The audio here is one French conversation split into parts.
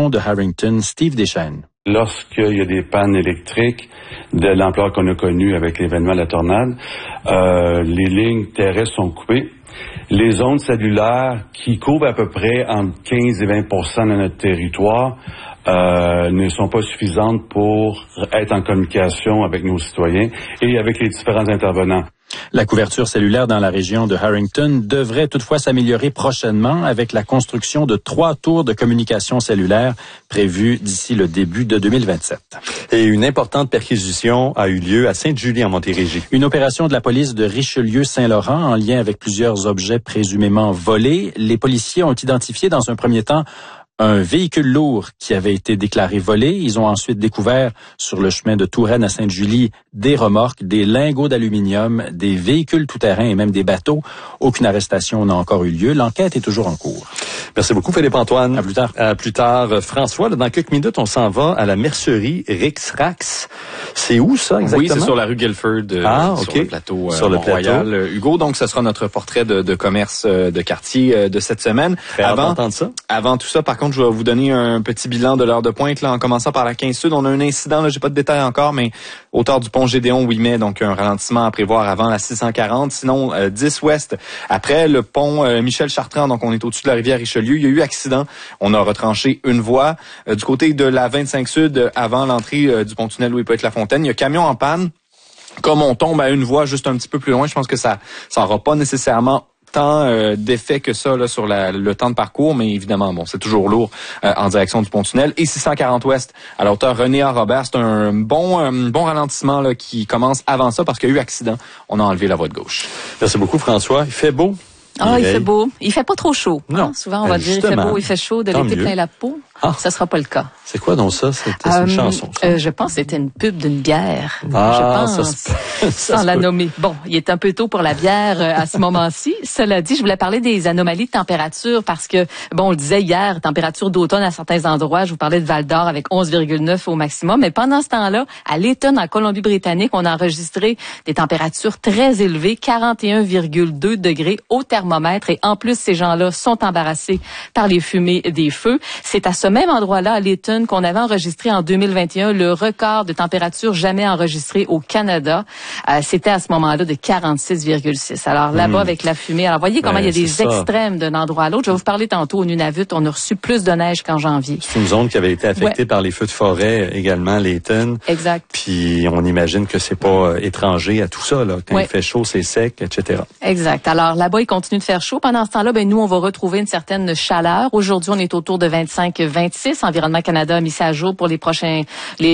pont de Harrington, Steve Deschênes. Lorsqu'il y a des pannes électriques de l'ampleur qu'on a connue avec l'événement de la tornade, les lignes terrestres sont coupées. Les ondes cellulaires qui couvrent à peu près entre 15 et 20% de notre territoire ne sont pas suffisantes pour être en communication avec nos citoyens et avec les différents intervenants. La couverture cellulaire dans la région de Harrington devrait toutefois s'améliorer prochainement avec la construction de 3 tours de communication cellulaire prévues d'ici le début de 2027. Et une importante perquisition a eu lieu à Sainte-Julie en Montérégie. Une opération de la police de Richelieu-Saint-Laurent en lien avec plusieurs objets présumément volés. Les policiers ont identifié dans un premier temps un véhicule lourd qui avait été déclaré volé. Ils ont ensuite découvert sur le chemin de Touraine à Sainte-Julie des remorques, des lingots d'aluminium, des véhicules tout-terrain et même des bateaux. Aucune arrestation n'a encore eu lieu. L'enquête est toujours en cours. Merci beaucoup, Philippe-Antoine. À plus tard. À plus tard. François, là, dans quelques minutes, on s'en va à la mercerie Rix-Rax. C'est où, ça, exactement? Oui, c'est sur la rue Guilford, sur le plateau Mont-Royal. Hugo, donc, ce sera notre portrait de commerce de quartier de cette semaine. Avant tout ça, par contre, je vais vous donner un petit bilan de l'heure de pointe, là, en commençant par la 15 Sud. On a un incident, là, j'ai pas de détails encore, mais hauteur du pont Gédéon Ouimet, donc un ralentissement à prévoir avant la 640. Sinon, 10 Ouest, après le pont Michel Chartrand, donc on est au-dessus de la rivière Richelieu. Il y a eu accident. On a retranché une voie. Du côté de la 25 Sud, avant l'entrée du pont-tunnel Louis-Pointe-Lafontaine, il y a camion en panne. Comme on tombe à une voie juste un petit peu plus loin, je pense que ça aura pas nécessairement tant d'effet que ça là sur le temps de parcours, mais évidemment, bon, c'est toujours lourd en direction du pont-tunnel. Et 640 Ouest, à la hauteur René-A-Robert, c'est un bon ralentissement là qui commence avant ça parce qu'il y a eu accident. On a enlevé la voie de gauche. Merci beaucoup, François. Il fait beau. Ah, il fait beau. Il fait pas trop chaud. Non. Hein? Souvent, on va dire il fait beau, il fait chaud, de l'été plein la peau. Ça sera pas le cas. C'est quoi donc ça? C'est une chanson, ça? Je pense que c'était une pub d'une bière. Ah, je pense, sans la nommer. Bon, il est un peu tôt pour la bière à ce moment-ci. Cela dit, je voulais parler des anomalies de température parce que, bon, on le disait hier, température d'automne à certains endroits. Je vous parlais de Val-d'Or avec 11,9 au maximum. Mais pendant ce temps-là, à Layton, en Colombie-Britannique, on a enregistré des températures très élevées, 41,2 degrés au thermomètre. Et en plus, ces gens-là sont embarrassés par les fumées des feux. C'est à ce même endroit-là, à Layton, qu'on avait enregistré en 2021 le record de température jamais enregistré au Canada. C'était à ce moment-là de 46,6. Alors là-bas, avec la fumée, alors voyez comment il y a des extrêmes d'un endroit à l'autre. Je vais vous parler tantôt au Nunavut. On a reçu plus de neige qu'en janvier. C'est une zone qui avait été affectée par les feux de forêt également, Layton. Exact. Puis on imagine que c'est pas étranger à tout ça, là. Quand il fait chaud, c'est sec, etc. Exact. Alors là-bas, il continue de faire chaud. Pendant ce temps-là, nous, on va retrouver une certaine chaleur. Aujourd'hui, on est autour de 25-26. Environnement Canada a mis ça à jour pour les prochains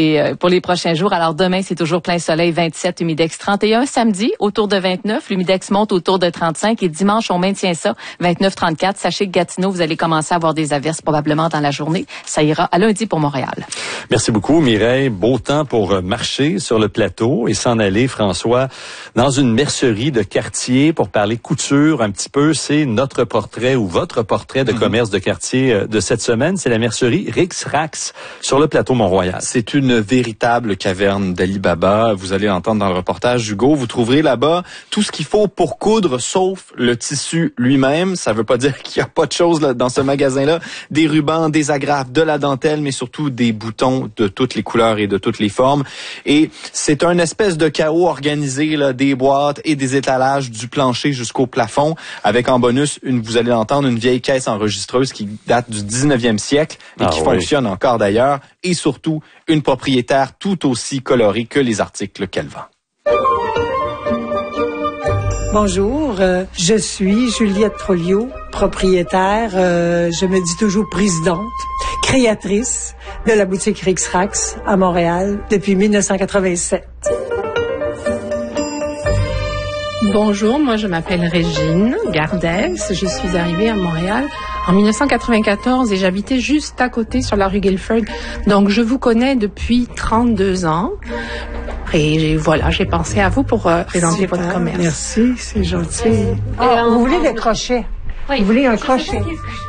jours. Alors demain, c'est toujours plein soleil, 27, humidex 31. Samedi, autour de 29. L'humidex monte autour de 35. Et dimanche, on maintient ça, 29-34. Sachez que Gatineau, vous allez commencer à avoir des averses probablement dans la journée. Ça ira à lundi pour Montréal. Merci beaucoup, Mireille. Beau temps pour marcher sur le plateau et s'en aller, François, dans une mercerie de quartier pour parler couture un petit peu. C'est notre portrait ou votre portrait de commerce de quartier de cette semaine. C'est la mercerie Rix-Rax sur le plateau Mont-Royal. C'est une véritable caverne d'Ali Baba. Vous allez l'entendre dans le reportage, Hugo. Vous trouverez là-bas tout ce qu'il faut pour coudre, sauf le tissu lui-même. Ça veut pas dire qu'il y a pas de choses là, dans ce magasin-là. Des rubans, des agrafes, de la dentelle, mais surtout des boutons de toutes les couleurs et de toutes les formes. Et c'est un espèce de chaos organisé, là, des boîtes et des étalages du plancher jusqu'au plafond, avec en bonus, vous allez l'entendre, une vieille caisse enregistreuse qui date du 19e siècle et qui fonctionne encore d'ailleurs, et surtout une propriétaire tout aussi colorée que les articles qu'elle vend. Bonjour, je suis Juliette Trolliot, propriétaire, je me dis toujours présidente, créatrice de la boutique Rix-Rax à Montréal depuis 1987. Bonjour, moi je m'appelle Régine Gardès. Je suis arrivée à Montréal en 1994 et j'habitais juste à côté sur la rue Guilford. Donc je vous connais depuis 32 ans. Et voilà, j'ai pensé à vous pour présenter votre commerce. Merci, c'est gentil. Vous voulez des crochets? Oui. Vous voulez un crochet?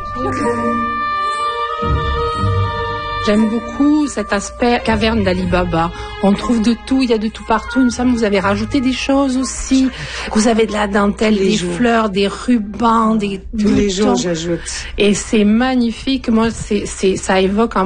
J'aime beaucoup cet aspect caverne d'Ali Baba. On trouve de tout, il y a de tout partout. Il me semble que vous avez rajouté des choses aussi. Vous avez de la dentelle, des fleurs, des rubans, des boutons. Tous les jours, j'ajoute. Et c'est magnifique. Moi, ça évoque en